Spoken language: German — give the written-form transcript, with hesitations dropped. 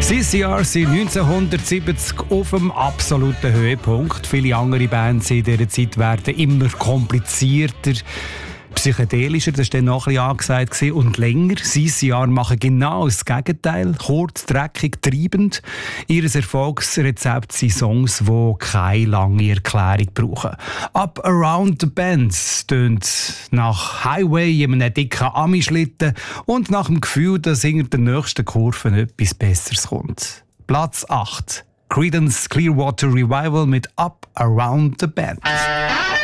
CCR sind 1970 auf dem absoluten Höhepunkt. Viele andere Bands in dieser Zeit werden immer komplizierter, psychedelischer, das war dann noch ein bisschen angesagt, und länger. CCR machen genau das Gegenteil. Kurz, dreckig, treibend. Ihr Erfolgsrezept sind Songs, die keine lange Erklärung brauchen. «Up Around the Bend» tönt nach Highway in einem dicken Ami-Schlitten und nach dem Gefühl, dass hinter der nächsten Kurve etwas Besseres kommt. Platz 8. Creedence Clearwater Revival mit «Up Around the Bend».